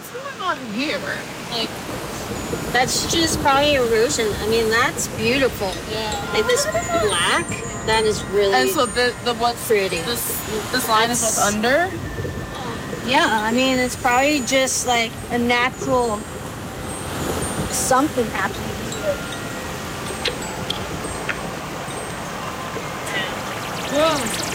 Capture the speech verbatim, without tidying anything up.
what's going on here? Like, that's just probably erosion. I mean, that's beautiful. Yeah. Like this black, that is really. And so the the what's pretty. This this line that's, is what's under. Yeah, I mean, it's probably just like a natural something happening here. Yeah.